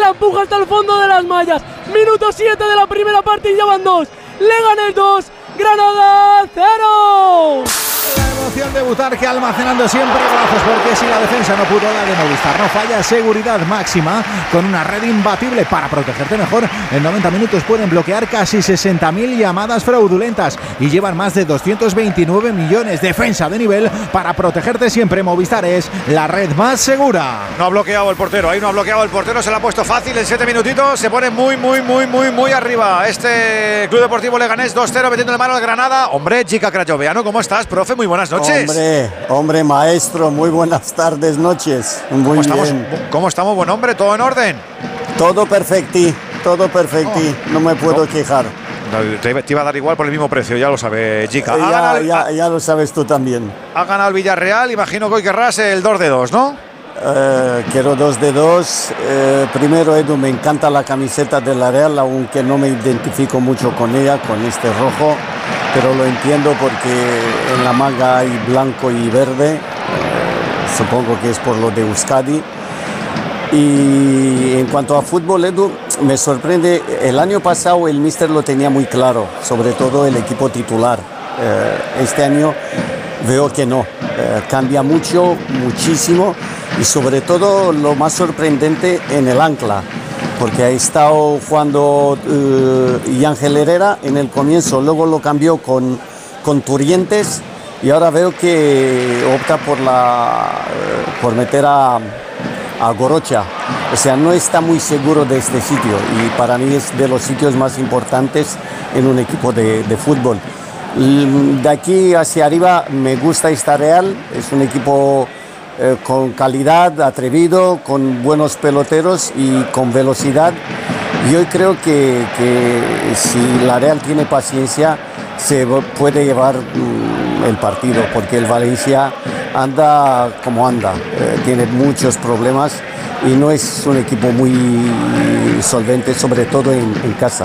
empuja hasta el fondo de las mallas. Minuto 7 de la primera parte y llevan 2. Leganés 2, Granada 0. La emoción de Butarque almacenando siempre brazos, porque si la defensa no pudo, la de Movistar no falla. Seguridad máxima con una red imbatible para protegerte mejor. En 90 minutos pueden bloquear casi 60.000 llamadas fraudulentas y llevan más de 229 millones. Defensa de nivel para protegerte siempre. Movistar es la red más segura. No ha bloqueado el portero, ahí no ha bloqueado el portero, se la ha puesto fácil en 7 minutitos. Se pone muy arriba este Club Deportivo Leganés 2-0, metiendo la mano al Granada. Hombre, Jica Crayoveanu, ¿cómo estás, profe? Muy buenas noches. Hombre, maestro, muy buenas tardes, noches. Muy bien. ¿Cómo estamos, buen hombre? ¿Todo en orden? Todo perfecti. No me puedo quejar. Te iba a dar igual por el mismo precio, ya lo sabe Jica. Ya lo sabes tú también. Ha ganado el Villarreal, imagino que hoy querrás el 2-2, ¿no? Quiero 2-2. Primero, Edu, me encanta la camiseta de la Real, aunque no me identifico mucho con ella, con este rojo, pero lo entiendo porque en la manga hay blanco y verde. Supongo que es por lo de Euskadi. Y en cuanto a fútbol, Edu, me sorprende. El año pasado el míster lo tenía muy claro, sobre todo el equipo titular. Este año veo que no. Cambia muchísimo. Y sobre todo lo más sorprendente en el ancla, porque ha estado jugando Ángel Herrera en el comienzo, luego lo cambió con Turrientes y ahora veo que opta por meter a Gorocha. O sea, no está muy seguro de este sitio y para mí es de los sitios más importantes en un equipo de fútbol. De aquí hacia arriba me gusta esta Real, es un equipo con calidad, atrevido, con buenos peloteros y con velocidad. Y hoy creo que si la Real tiene paciencia, se puede llevar el partido, porque el Valencia anda como anda, tiene muchos problemas y no es un equipo muy solvente, sobre todo en casa.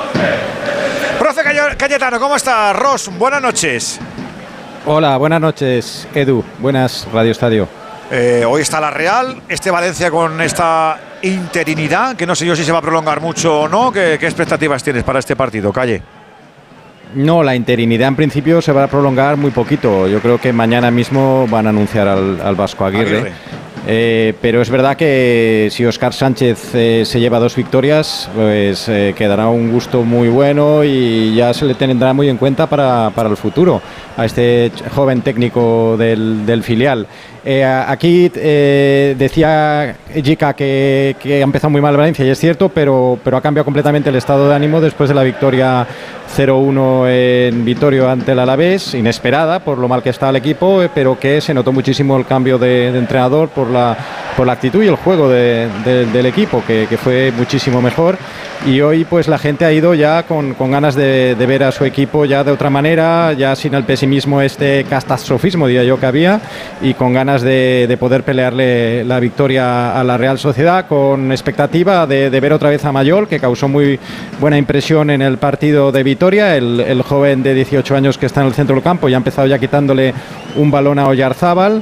Profe Cayetano, ¿cómo está? Ross, buenas noches. Hola, buenas noches, Edu. Buenas, Radio Estadio. Hoy está la Real, este Valencia con esta interinidad, que no sé yo si se va a prolongar mucho o no. ¿Qué expectativas tienes para este partido, Calle? No, la interinidad en principio se va a prolongar muy poquito. Yo creo que mañana mismo van a anunciar al Vasco Aguirre. Pero es verdad que si Óscar Sánchez se lleva 2 victorias, pues quedará un gusto muy bueno y ya se le tendrá muy en cuenta para el futuro a este joven técnico del filial. Aquí decía Jica que ha empezado muy mal Valencia y es cierto, pero ha cambiado completamente el estado de ánimo después de la victoria 0-1 en Vitoria ante el Alavés, inesperada por lo mal que está el equipo, pero que se notó muchísimo el cambio de entrenador por la actitud y el juego del equipo, que fue muchísimo mejor. Y hoy pues la gente ha ido ya con ganas de ver a su equipo ya de otra manera, ya sin el pesimismo, catastrofismo diría yo que había, y con ganas de poder pelearle la victoria a la Real Sociedad, con expectativa de ver otra vez a Mayol, que causó muy buena impresión en el partido de Vitoria, el joven de 18 años que está en el centro del campo, y ha empezado ya quitándole un balón a Oyarzábal.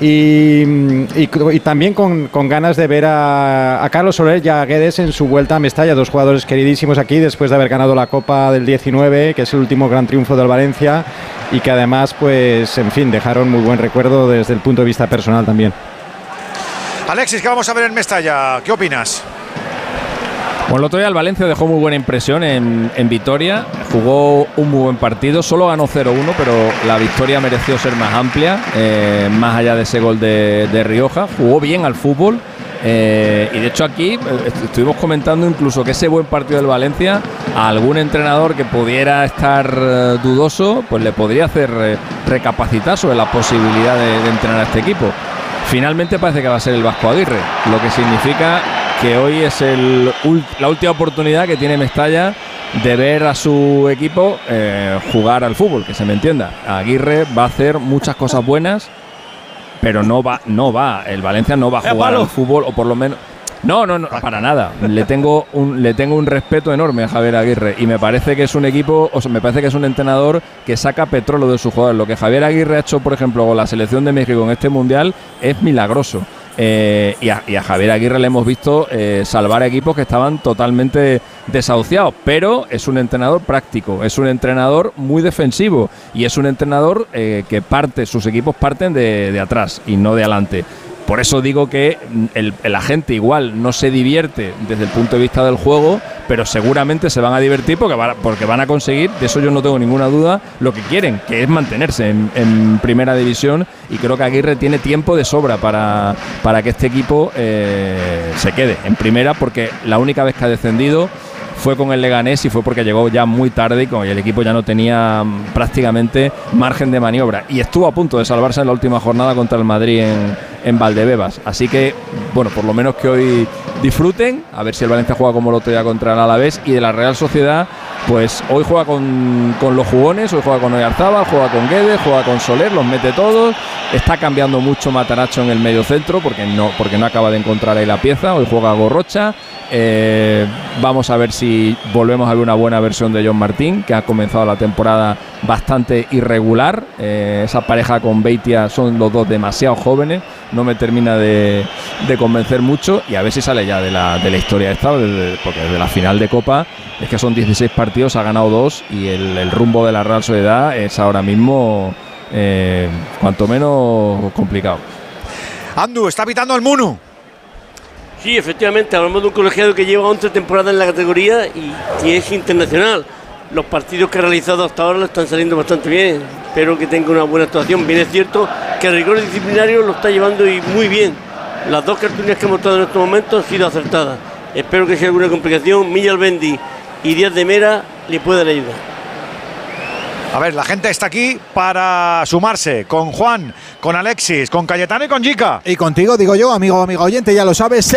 Y también con ganas de ver a Carlos Soler y a Guedes en su vuelta a Mestalla, 2 jugadores queridísimos aquí después de haber ganado la Copa del 19, que es el último gran triunfo del Valencia, y que además, pues, en fin, dejaron muy buen recuerdo desde el punto de vista personal también. Alexis, ¿qué vamos a ver en Mestalla? ¿Qué opinas? Bueno, el otro día el Valencia dejó muy buena impresión en Vitoria, jugó un muy buen partido, solo ganó 0-1, pero la victoria mereció ser más amplia, más allá de ese gol de Rioja. Jugó bien al fútbol y de hecho aquí estuvimos comentando incluso que ese buen partido del Valencia a algún entrenador que pudiera estar dudoso, pues le podría hacer recapacitar sobre la posibilidad de entrenar a este equipo. Finalmente parece que va a ser el Vasco Aguirre, lo que significa que hoy es la última oportunidad que tiene Mestalla de ver a su equipo jugar al fútbol, que se me entienda. Aguirre va a hacer muchas cosas buenas, pero no va. El Valencia no va a jugar al fútbol, o por lo menos. No, para nada. Le tengo un respeto enorme a Javier Aguirre y me parece que es un equipo, me parece que es un entrenador que saca petróleo de sus jugadores. Lo que Javier Aguirre ha hecho, por ejemplo, con la selección de México en este mundial es milagroso. Y a Javier Aguirre le hemos visto salvar equipos que estaban totalmente desahuciados, pero es un entrenador práctico, es un entrenador muy defensivo y es un entrenador que sus equipos parten de atrás y no de adelante. Por eso digo que la gente igual no se divierte desde el punto de vista del juego, pero seguramente se van a divertir porque van a conseguir, de eso yo no tengo ninguna duda, lo que quieren, que es mantenerse en primera división, y creo que Aguirre tiene tiempo de sobra para que este equipo se quede en primera, porque la única vez que ha descendido fue con el Leganés y fue porque llegó ya muy tarde y el equipo ya no tenía prácticamente margen de maniobra y estuvo a punto de salvarse en la última jornada contra el Madrid en Valdebebas. Así que, bueno, por lo menos que hoy disfruten, a ver si el Valencia juega como el otro día contra el Alavés, y de la Real Sociedad, pues hoy juega con los jugones, hoy juega con Oyarzábal, juega con Guedes, juega con Soler, los mete todos. Está cambiando mucho Matarazzo en el medio centro porque no acaba de encontrar ahí la pieza. Hoy juega Gorrocha. Vamos a ver si volvemos a ver una buena versión de John Martín, que ha comenzado la temporada bastante irregular. Esa pareja con Beitia son los dos demasiado jóvenes, no me termina de convencer mucho, y a ver si sale ya de la historia esta, porque desde la final de Copa es que son 16 partidos, ha ganado 2 y el rumbo de la Real Sociedad es ahora mismo cuanto menos complicado. Andu, está pitando el Munu. Sí, efectivamente, hablamos de un colegiado que lleva 11 temporadas en la categoría y que es internacional. Los partidos que ha realizado hasta ahora le están saliendo bastante bien. Espero que tenga una buena actuación. Bien, es cierto que el rigor disciplinario lo está llevando y muy bien. Las 2 cartulinas que hemos mostrado en estos momentos han sido acertadas. Espero que si hay alguna complicación, Milla Albendi y Díaz de Mera le puedan ayudar. A ver, la gente está aquí para sumarse con Juan, con Alexis, con Cayetano y con Jica. Y contigo, digo yo, amigo oyente, ya lo sabes,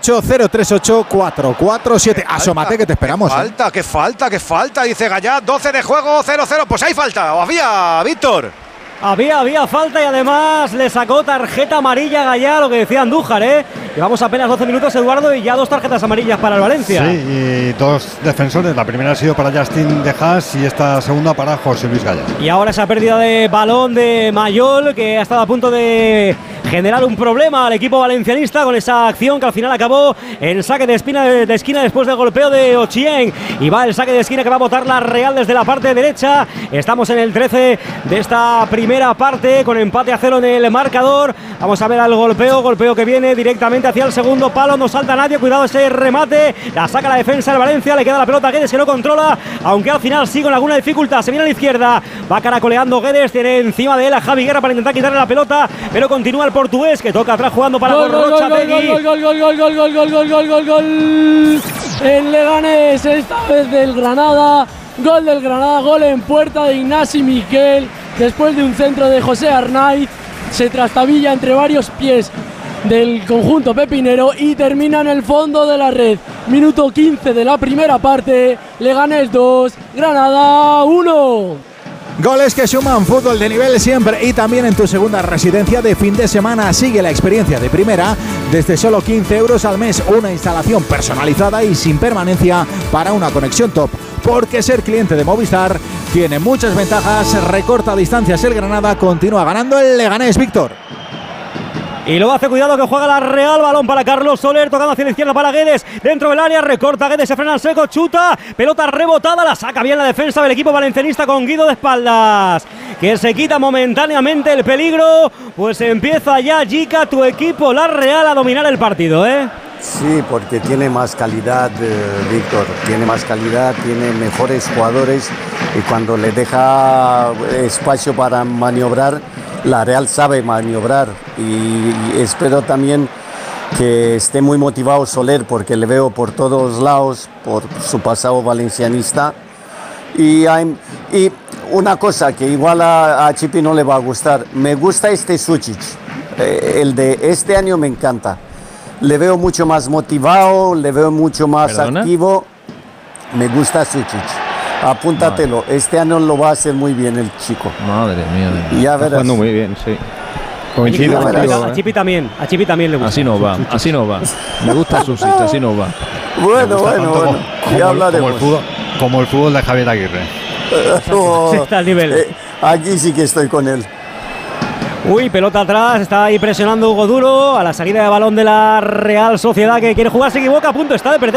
608-038-447. Asómate que te esperamos. Qué falta, dice Gallá, 12 de juego, 0-0. Pues hay falta, o había, Víctor. Había falta y además le sacó tarjeta amarilla a Gallá, lo que decía Andújar, ¿eh? Llevamos apenas 12 minutos, Eduardo, y ya 2 tarjetas amarillas para el Valencia. Sí, y 2 defensores. La primera ha sido para Justin De Haas y esta segunda para José Luis Gallá. Y ahora esa pérdida de balón de Mayol, que ha estado a punto de generar un problema al equipo valencianista con esa acción que al final acabó en saque de esquina después del golpeo de Ochien. Y va el saque de esquina que va a botar la Real desde la parte derecha. Estamos en el 13 de esta primera parte con empate a 0 en el marcador. Vamos a ver al golpeo que viene directamente hacia el segundo palo. No salta nadie, cuidado ese remate. La saca la defensa del Valencia, le queda la pelota a Guedes que no controla, aunque al final sigue con alguna dificultad. Se viene a la izquierda, va caracoleando Guedes, tiene encima de él a Javi Guerra para intentar quitarle la pelota, pero continúa el portugués que toca atrás jugando para Gorrocha. Gol. El Leganés, esta vez del Granada. Gol del Granada, gol en puerta de Ignasi Miquel. Después de un centro de José Arnaiz, se trastabilla entre varios pies del conjunto pepinero y termina en el fondo de la red. Minuto 15 de la primera parte. Leganés 2, Granada 1. Goles que suman, fútbol de nivel siempre, y también en tu segunda residencia de fin de semana. Sigue la experiencia de primera desde solo 15 euros al mes. Una instalación personalizada y sin permanencia para una conexión top. Porque ser cliente de Movistar tiene muchas ventajas. Recorta distancias el Granada, continúa ganando el Leganés, Víctor. Y lo hace, cuidado que juega la Real, balón para Carlos Soler, tocando hacia la izquierda para Guedes, dentro del área, recorta Guedes, se frena al seco, chuta, pelota rebotada, la saca bien la defensa del equipo valencianista con Guido de espaldas, que se quita momentáneamente el peligro, pues empieza ya Jica, tu equipo, la Real, a dominar el partido, ¿eh? Sí, porque tiene más calidad, Víctor, tiene más calidad, tiene mejores jugadores y cuando le deja espacio para maniobrar, la Real sabe maniobrar y espero también que esté muy motivado Soler porque le veo por todos lados por su pasado valencianista y una cosa que igual a Chipi no le va a gustar, me gusta este Sučić, el de este año me encanta, le veo mucho más motivado, le veo mucho más activo, me gusta Sučić. Apúntatelo, este año lo va a hacer muy bien el chico. Madre mía. Ya verás. Jugando muy bien, sí. Coincido contigo, a Chipi también le gusta. Así no va. Me gusta Sučić, así no va. Bueno. Ya hablaremos. Como el fútbol de Javier Aguirre. Está al nivel. Aquí sí que estoy con él. Uy, pelota atrás, está ahí presionando Hugo Duro a la salida de balón de la Real Sociedad que quiere jugar, se equivoca, a punto está de perder